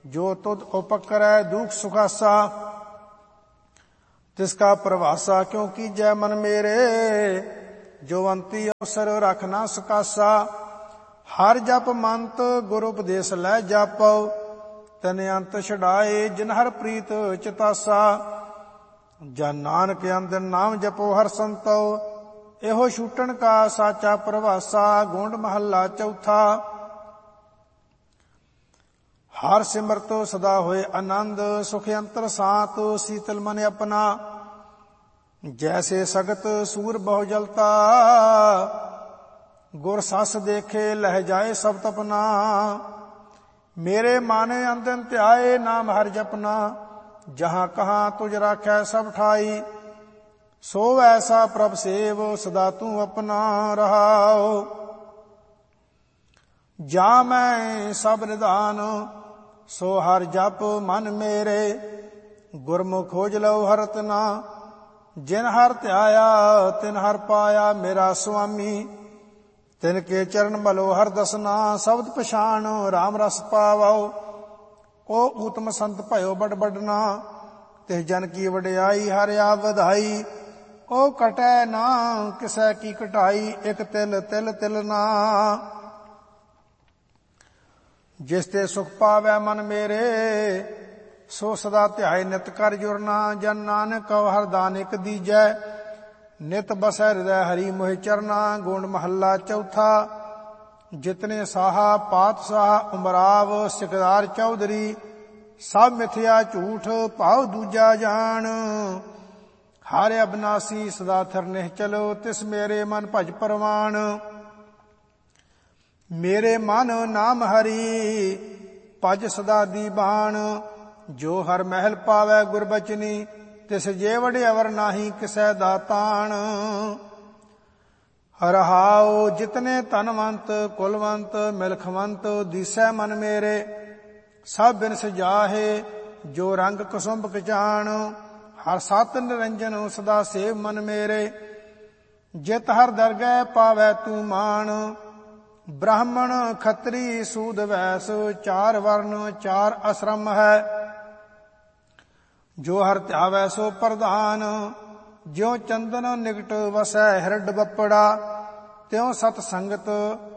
ਜੋ ਤੁਧ ਉਪਕਰੈ ਦੁਖ ਸੁਖਾਸਾ। ਤਿਸਕਾ ਪ੍ਰਵਾਸਾ ਕਿਉ ਕੀਜੈ ਮਨ ਮੇਰੇ, ਜੋ ਅੰਤੀ ਅਵਸਰ ਰਖ ਨਾ ਸਕਾਸਾ। ਹਰ ਜਪ ਮੰਤ ਗੁਰ ਉਪਦੇਸ਼ ਲੈ ਜਾਪਉ, ਤਨ ਅੰਤ ਛਡਾਏ ਜਿਨ ਹਰ ਪ੍ਰੀਤ ਚਿਤਾਸਾ। ਜਨ ਨਾਨਕ ਅੰਦਰ ਨਾਮ ਜਪੋ ਹਰ ਸੰਤੋ, ਇਹੋ ਛੂਟਣ ਕਾ ਸਾਚਾ ਪ੍ਰਵਾਸਾ। ਗੋਂਡ ਮਹੱਲਾ ਚੌਥਾ। ਹਰ ਸਿਮਰਤੋ ਸਦਾ ਹੋਏ ਆਨੰਦ, ਸੁਖ ਅੰਤਰ ਸਾਤ ਸੀਤਲ ਮਨ ਆਪਣਾ। ਜੈਸੇ ਸਗਤ ਸੂਰ ਬਹੁ ਜਲਤਾ, ਗੁਰ ਸਸ ਦੇਖੇ ਲਹਿ ਜਾਏ ਸਭ ਤਪਨਾ। ਮੇਰੇ ਮਨ ਅੰਦਨ ਧਿਆਏ ਨਾਮ ਹਰ ਜਪਨਾ, ਜਹਾਂ ਕਹਾਂ ਤੁਝ ਰਾਖੈ ਸਭ ਠਾਈ। ਸੋ ਐਸਾ ਪ੍ਰਭ ਸੇਵ ਸਦਾ ਤੂੰ ਆਪਣਾ ਰਹਾਉ। ਜਾ ਮੈਂ ਸਭ ਨਿਧਾਨ ਸੋ ਹਰ ਜਪ ਮਨ ਮੇਰੇ, ਗੁਰਮੁਖ ਖੋਜ ਲਉ ਹਰਤ ਨਾ। ਜਿਨ ਹਰ ਧਿਆਇਆ ਤਿਨ ਹਰ ਪਾਇਆ ਮੇਰਾ ਸੁਆਮੀ। ਤਿਨ ਕੇ ਚਰਨ ਮਲੋ ਹਰ ਦਸਨਾ, ਸ਼ਬਦ ਪਛਾਣ ਰਾਮ ਰਸ ਪਾਵਉ। ਉਹ ਊਤਮ ਸੰਤ ਭਇਓ ਬੜ ਬਡਨਾ, ਤਿਸ ਜਨ ਕੀ ਵਡਿਆਈ ਹਰਿ ਆਪ ਵਧਾਈ। ਉਹ ਕਟੈ ਨਾ ਕਿਸੈ ਕੀ ਕਟਾਈ, ਇਕ ਤਿਲ ਤਿਲ ਤਿਲ ਨਾ। ਜਿਸ ਤੇ ਸੁਖ ਪਾਵੈ ਮਨ ਮੇਰੇ, ਸੋ ਸਦਾ ਧਿਆਏ ਨਿਤ ਕਰ ਜੁਰਨਾ। ਜਨ ਨਾਨਕ ਕਉ ਹਰ ਦਾਨਿਕ ਦੀਜੈ, ਨਿਤ ਬਸੈ ਹਿਰਦੈ ਹਰੀ ਮੋਹਿ ਚਰਨਾ। ਗੋਂਡ ਮਹੱਲਾ ਚੌਥਾ। ਜਿਤਨੇ ਸਾਹਾ ਪਾਤਸ਼ਾਹ ਉਮਰਾਵ, ਸਿਕਦਾਰ ਚੌਧਰੀ। ਸਭ ਮਿਥਿਆ ਝੂਠ ਭਾਵ ਦੂਜਾ ਜਾਣ। ਹਰਿ ਅਬਨਾਸੀ ਸਦਾ ਥਿਰ ਨਿਹਚਲ, ਤਿਸ ਮੇਰੇ ਮਨ ਭਜ ਪਰਵਾਣ। ਮੇਰੇ ਮਨ ਨਾਮ ਹਰੀ ਭਜ ਸਦਾ ਦੀਬਾਨ। ਜੋ ਹਰ ਮਹਿਲ ਪਾਵੈ ਗੁਰ ਬਚਨੀ, ਤਿਸ ਜੇ ਵਡਿ ਅਵਰ ਨਾਹੀ ਕਿਸੈ ਦਾਤਾਨ। ਰਹਾਉ ਜਿਤਨੇ ਧਨਵੰਤ ਕੁਲਵੰਤ ਮਿਲਖਵੰਤ, ਦੀਸੈ ਮਨ ਮੇਰੇ ਸਭ ਬਿਨ ਸਜਾਹੇ। ਜੋ ਰੰਗ ਕੁਸੁੰਭ ਕਚਾਣ, ਹਰ ਸਤ ਨਿਰੰਜਨ ਸਦਾ ਸੇਵ ਮਨ ਮੇਰੇ। ਜਿਤ ਹਰ ਦਰਗਹਿ ਪਾਵੈ ਤੂੰ ਮਾਣ, ਬ੍ਰਾਹਮਣ ਖੱਤਰੀ ਸੂਦ ਵੈਸ। ਚਾਰ ਵਰਨ ਚਾਰ ਅਸ਼ਰਮ ਹੈ, ਜੋ ਹਰ ਧਿਆਵੈ ਸੋ ਪ੍ਰਧਾਨ। ਜਿਉ ਚੰਦਨ ਨਿਕਟ ਵਸੈ ਹਿਰਡ ਬੱਪੜਾ, ਤਿਉ ਸਤ ਸੰਗਤ